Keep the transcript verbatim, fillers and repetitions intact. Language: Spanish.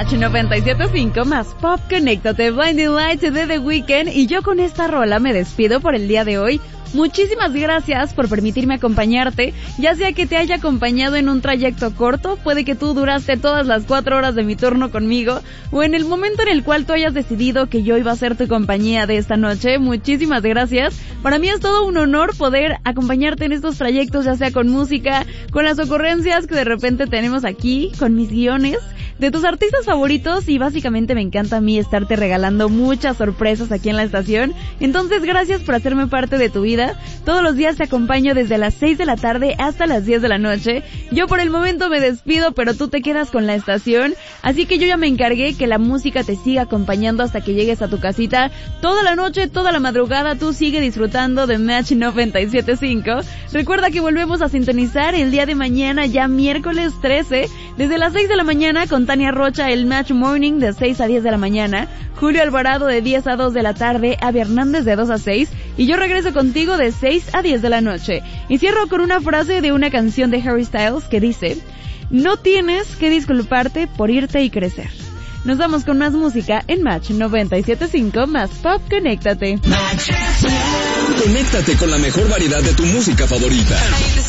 Match noventa y siete punto cinco más Pop, conéctate, Blinding Lights de The Weeknd, y yo con esta rola me despido por el día de hoy. Muchísimas gracias por permitirme acompañarte, ya sea que te haya acompañado en un trayecto corto, puede que tú duraste todas las cuatro horas de mi turno conmigo, o en el momento en el cual tú hayas decidido que yo iba a ser tu compañía de esta noche. Muchísimas gracias. Para mí es todo un honor poder acompañarte en estos trayectos, ya sea con música, con las ocurrencias que de repente tenemos aquí, con mis guiones de tus artistas favoritos, y básicamente me encanta a mí estarte regalando muchas sorpresas aquí en la estación. Entonces gracias por hacerme parte de tu vida. Todos los días te acompaño desde las seis de la tarde hasta las diez de la noche. Yo por el momento me despido, pero tú te quedas con la estación, así que yo ya me encargué que la música te siga acompañando hasta que llegues a tu casita. Toda la noche, toda la madrugada, tú sigue disfrutando de Match noventa y siete punto cinco. Recuerda que volvemos a sintonizar el día de mañana, ya miércoles trece, desde las seis de la mañana con Tania Rocha, el Match Morning de seis a diez de la mañana, Julio Alvarado de diez a dos de la tarde, Avi Hernández de dos a seis, y yo regreso contigo de seis a diez de la noche. Y cierro con una frase de una canción de Harry Styles que dice: no tienes que disculparte por irte y crecer. Nos vamos con más música en Match noventa y siete punto cinco más Pop, conéctate. Conéctate con la mejor variedad de tu música favorita.